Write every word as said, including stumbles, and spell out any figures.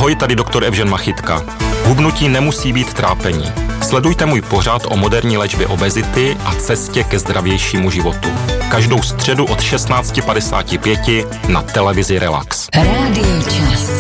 Ahoj, tady doktor Evžen Machytka. Hubnutí nemusí být trápení. Sledujte můj pořad o moderní léčbě obezity a cestě ke zdravějšímu životu. Každou středu od šestnáct padesát pět na televizi Relax. Rádio Čas.